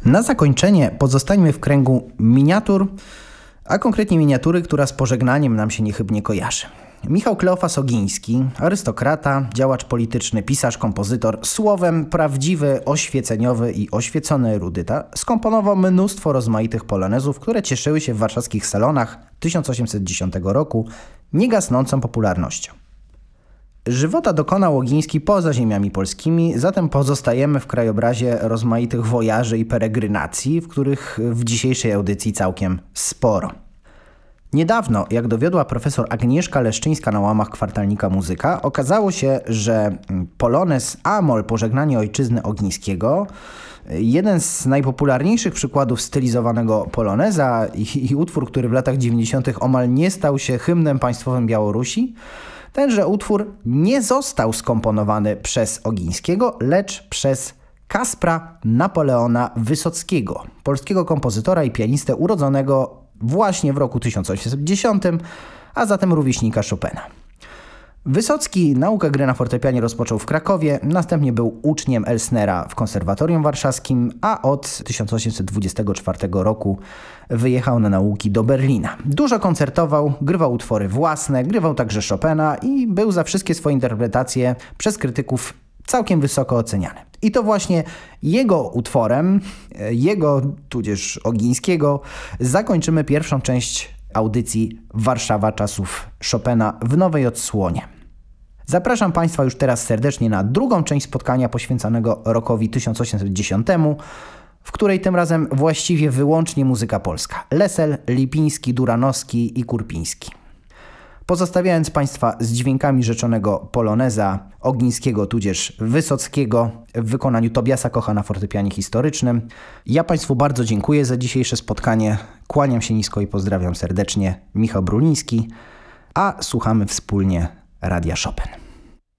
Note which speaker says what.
Speaker 1: Na zakończenie pozostańmy w kręgu miniatur, a konkretnie miniatury, która z pożegnaniem nam się niechybnie kojarzy. Michał Kleofas Ogiński, arystokrata, działacz polityczny, pisarz, kompozytor, słowem prawdziwy, oświeceniowy i oświecony erudyta, skomponował mnóstwo rozmaitych polonezów, które cieszyły się w warszawskich salonach 1810 roku niegasnącą popularnością. Żywota dokonał Ogiński poza ziemiami polskimi, zatem pozostajemy w krajobrazie rozmaitych wojaży i peregrynacji, w których w dzisiejszej audycji całkiem sporo. Niedawno, jak dowiodła profesor Agnieszka Leszczyńska na łamach kwartalnika Muzyka, okazało się, że polonez A-moll Pożegnanie Ojczyzny Ogińskiego, jeden z najpopularniejszych przykładów stylizowanego poloneza i utwór, który w latach 90. omal nie stał się hymnem państwowym Białorusi, tenże utwór nie został skomponowany przez Ogińskiego, lecz przez Kaspra Napoleona Wysockiego, polskiego kompozytora i pianistę urodzonego właśnie w roku 1810, a zatem rówieśnika Chopina. Wysocki naukę gry na fortepianie rozpoczął w Krakowie, następnie był uczniem Elsnera w Konserwatorium Warszawskim, a od 1824 roku wyjechał na nauki do Berlina. Dużo koncertował, grywał utwory własne, grywał także Chopina i był za wszystkie swoje interpretacje przez krytyków całkiem wysoko oceniany. I to właśnie jego utworem, jego tudzież Ogińskiego, zakończymy pierwszą część audycji Warszawa czasów Chopina w nowej odsłonie. Zapraszam Państwa już teraz serdecznie na drugą część spotkania poświęconego rokowi 1810, w której tym razem właściwie wyłącznie muzyka polska. Lesel, Lipiński, Duranowski i Kurpiński. Pozostawiając Państwa z dźwiękami rzeczonego poloneza Ogińskiego tudzież Wysockiego w wykonaniu Tobiasa Kocha na fortepianie historycznym, ja Państwu bardzo dziękuję za dzisiejsze spotkanie. Kłaniam się nisko i pozdrawiam serdecznie. Michał Bruliński, a słuchamy wspólnie Radia Chopin.